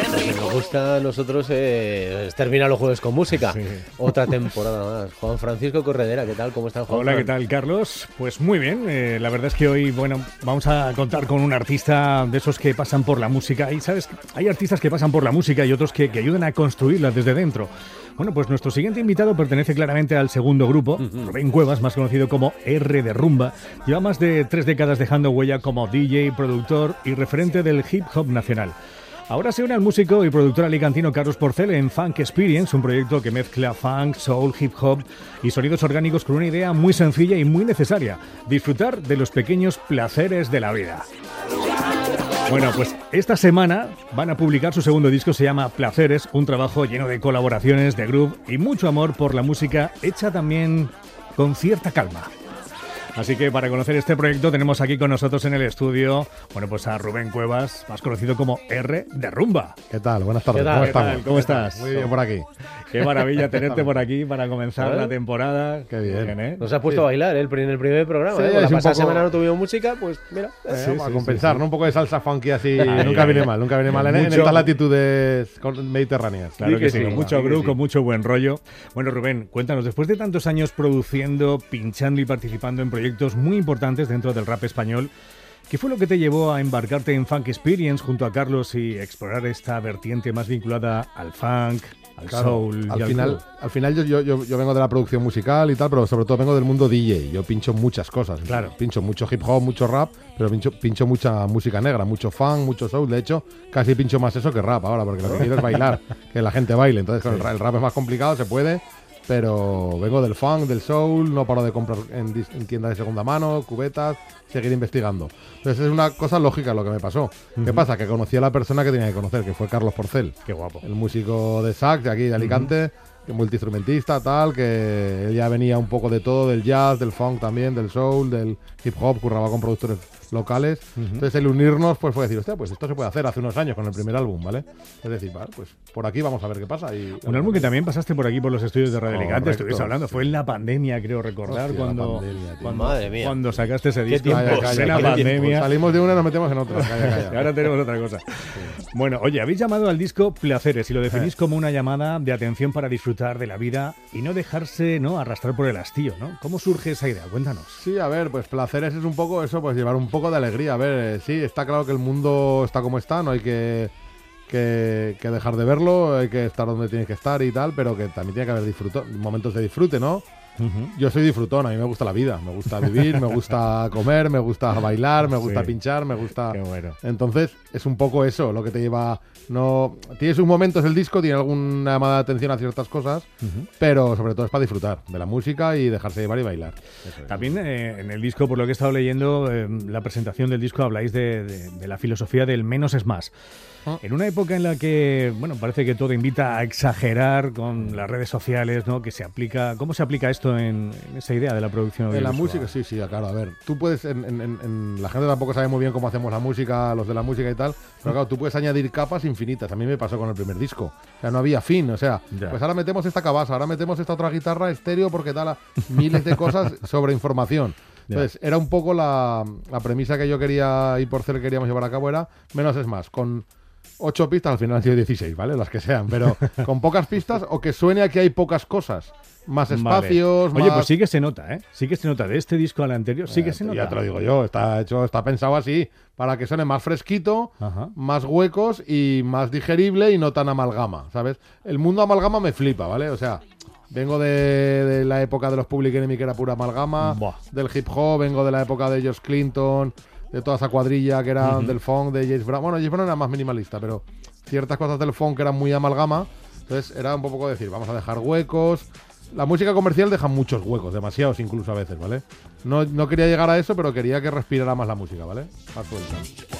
Nos gusta a nosotros es terminar los jueves con música. Sí. Otra temporada más. Juan Francisco Corredera, ¿qué tal? ¿Cómo estás, Juan? Hola, ¿qué tal, Carlos? Pues muy bien. La verdad es que hoy, vamos a contar con un artista de esos que pasan por la música. Y, ¿sabes? Hay artistas que pasan por la música y otros que ayudan a construirla desde dentro. Bueno, pues nuestro siguiente invitado pertenece claramente al segundo grupo. Rubén Cuevas, más conocido como R de Rumba, lleva más de 3 décadas dejando huella como DJ, productor y referente del hip hop nacional. Ahora se une al músico y productor alicantino Carlos Porcel en Funk Experience, un proyecto que mezcla funk, soul, hip hop y sonidos orgánicos con una idea muy sencilla y muy necesaria: disfrutar de los pequeños placeres de la vida. Bueno, pues esta semana van a publicar su segundo disco, se llama Placeres, un trabajo lleno de colaboraciones, de groove y mucho amor por la música, hecha también con cierta calma. Así que para conocer este proyecto tenemos aquí con nosotros en el estudio, pues a Rubén Cuevas, más conocido como R de Rumba. ¿Qué tal? Buenas tardes. ¿Qué tal? ¿Cómo ¿Qué estamos? tal? ¿Cómo estás? Muy bien por aquí. Qué maravilla tenerte por aquí para comenzar la temporada. Qué bien. ¿eh? Nos has puesto a bailar en el primer programa. Sí, Con la es un pasada poco- semana no tuvimos música, pues mira. A compensar, ¿no? Un poco de salsa funky así. Ay, nunca ay, viene mal, nunca viene mal. En Mucho- estas latitudes mediterráneas. Claro Di que que sí, sí, con mucho di que groove, sí. con mucho buen rollo. Bueno, Rubén, cuéntanos, después de tantos años produciendo, pinchando y participando en proyectos muy importantes dentro del rap español, ¿qué fue lo que te llevó a embarcarte en Funk Experience junto a Carlos y explorar esta vertiente más vinculada al funk, al Claro, soul y al final yo vengo de la producción musical y tal, pero sobre todo vengo del mundo DJ. Yo pincho muchas cosas. Claro. Pincho mucho hip hop, mucho rap, pero pincho mucha música negra, mucho funk, mucho soul. De hecho, casi pincho más eso que rap ahora, porque lo que quiero es bailar, que la gente baile. Entonces, el rap es más complicado, se puede, pero vengo del funk, del soul, no paro de comprar en tiendas de segunda mano, cubetas, seguir investigando. Entonces es una cosa lógica lo que me pasó. ¿Qué pasa? Que conocí a la persona que tenía que conocer, que fue Carlos Porcel. Qué guapo. El músico de sax de aquí, de Alicante, que multiinstrumentista, tal, que él ya venía un poco de todo, del jazz, del funk también, del soul, del hip hop, curraba con productores locales. Entonces el unirnos pues fue decir, hostia, pues esto se puede hacer hace unos años con el primer álbum, ¿vale? Es decir, vale, pues por aquí vamos a ver qué pasa. Un álbum que también pasaste por aquí por los estudios de Radio Alicante, Correcto, estuviste hablando, fue en la pandemia, creo recordar, Hostia, la cuando, pandemia, tío. Madre mía. cuando sacaste ese disco. tiempos, En la qué pandemia. Salimos de una y nos metemos en otra. Calla, calla. Y ahora tenemos otra cosa. Bueno, oye, habéis llamado al disco Placeres y lo definís como una llamada de atención para disfrutar de la vida y no dejarse arrastrar por el hastío, ¿no? ¿Cómo surge esa idea? Cuéntanos. Sí, a ver, pues Placeres es un poco eso, pues llevar un poco de alegría. A ver, sí, está claro que el mundo está como está, no hay que dejar de verlo, hay que estar donde tiene que estar y tal, pero que también tiene que haber momentos de disfrute, ¿no? Yo soy disfrutón, a mí me gusta la vida, me gusta vivir, me gusta comer, me gusta bailar, me gusta Sí. pinchar, me gusta... Qué bueno. Entonces, es un poco eso lo que te lleva... No, tiene sus momentos el disco, tiene alguna llamada de atención a ciertas cosas, pero sobre todo es para disfrutar de la música y dejarse llevar y bailar. Eso es. También en el disco, por lo que he estado leyendo, la presentación del disco habláis de la filosofía del menos es más. En una época en la que, parece que todo invita a exagerar con las redes sociales, ¿no? Que se aplica, ¿cómo se aplica esto en esa idea de la producción En la audiovisual? música, sí, claro, a ver, tú puedes, la gente tampoco sabe muy bien cómo hacemos la música, los de la música y tal, pero claro, tú puedes añadir capas infinitas, a mí me pasó con el primer disco, o sea, no había fin, o sea, Ya. pues ahora metemos esta cabasa, ahora metemos esta otra guitarra estéreo porque tal, miles de cosas sobre información. Entonces, era un poco la premisa que yo quería y Porcel queríamos llevar a cabo era menos es más, con 8 pistas, al final han sido 16, ¿vale? Las que sean, pero con pocas pistas o que suene a que hay pocas cosas. Más espacios, Vale. Oye, más... pues sí que se nota, ¿eh? Sí que se nota. De este disco al anterior, sí que se nota. Ya te lo digo yo, está pensado así, para que suene más fresquito, Ajá. más huecos y más digerible y no tan amalgama, ¿sabes? El mundo amalgama me flipa, ¿vale? O sea, vengo de la época de los Public Enemy, que era pura amalgama, Buah. del hip hop, vengo de la época de George Clinton, de toda esa cuadrilla que era del funk, de James Brown. Bueno, James Brown era más minimalista, pero ciertas cosas del funk eran muy amalgama, entonces era un poco decir, vamos a dejar huecos. La música comercial deja muchos huecos, demasiados incluso a veces, ¿vale? No quería llegar a eso, pero quería que respirara más la música, ¿vale? Más suelta.